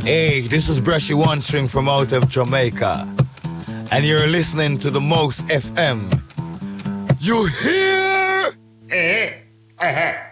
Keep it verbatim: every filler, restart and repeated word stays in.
Hey, this is Brushy One String from out of Jamaica. And you're listening to the Most F M. You hear? Eh, eh, eh.